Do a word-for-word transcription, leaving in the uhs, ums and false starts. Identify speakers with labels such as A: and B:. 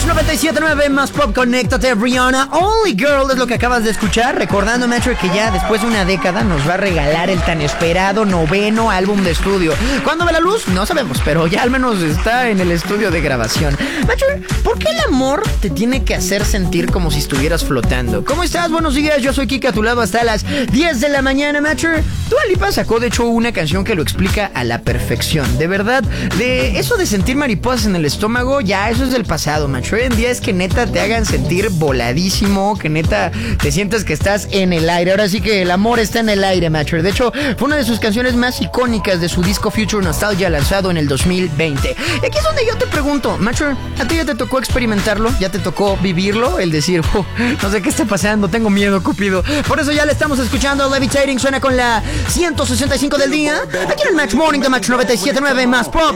A: noventa y siete punto nueve más pop, conéctate, Rihanna. Only Girl es lo que acabas de escuchar. Recordando, Metro, que ya después de una década nos va a regalar el tan esperado noveno álbum de estudio. ¿Cuándo ve la luz? No sabemos, pero ya al menos está en el estudio de grabación. Metro, ¿por qué el amor te tiene que hacer sentir como si estuvieras flotando? ¿Cómo estás? Buenos días, yo soy Kika, a tu lado hasta las diez de la mañana, Metro. Dua Lipa sacó, de hecho, una canción que lo explica a la perfección. De verdad, de eso de sentir mariposas en el estómago, ya eso es del pasado, macho. Hoy en día es que neta te hagan sentir voladísimo, que neta te sientas que estás en el aire. Ahora sí que el amor está en el aire, macho. De hecho, fue una de sus canciones más icónicas de su disco Future Nostalgia, lanzado en el dos mil veinte. Y aquí es donde yo te pregunto, macho, ¿a ti ya te tocó experimentarlo? ¿Ya te tocó vivirlo? El decir, oh, no sé qué está pasando, tengo miedo, Cupido. Por eso ya le estamos escuchando. Levitating suena con la ciento sesenta y cinco del día. Aquí en el Match Morning de Match noventa y siete punto nueve más pop.